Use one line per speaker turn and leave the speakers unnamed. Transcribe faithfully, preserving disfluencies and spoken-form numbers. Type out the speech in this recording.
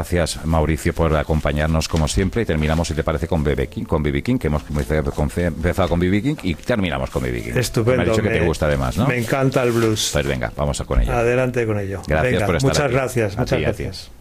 Gracias, Mauricio, por acompañarnos como siempre, y terminamos, si te parece, con B B King, con B B King, que hemos empezado con B B King y terminamos con B B King.
Estupendo.
Me ha dicho que
me,
te gusta además, ¿no?
Me encanta el blues.
Pues venga, vamos a con ello.
Adelante con ello.
Gracias
venga,
por estar
muchas
aquí.
gracias,
A
muchas
ti,
gracias.